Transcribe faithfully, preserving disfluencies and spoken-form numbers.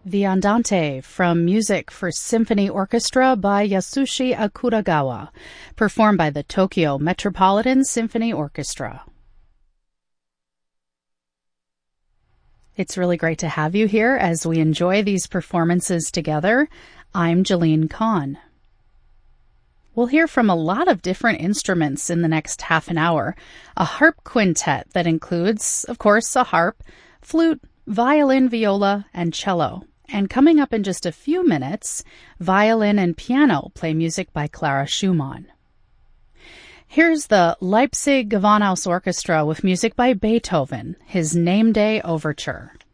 The Andante from Music for Symphony Orchestra by Yasushi Akuragawa, performed by the Tokyo Metropolitan Symphony Orchestra. It's really great to have you here as we enjoy these performances together. I'm Jalene Kahn. We'll hear from a lot of different instruments in the next half an hour. A harp quintet that includes, of course, a harp, flute, violin, viola, and cello. And coming up in just a few minutes, violin and piano play music by Clara Schumann. Here's the Leipzig Gewandhaus Orchestra with music by Beethoven, his Name Day Overture.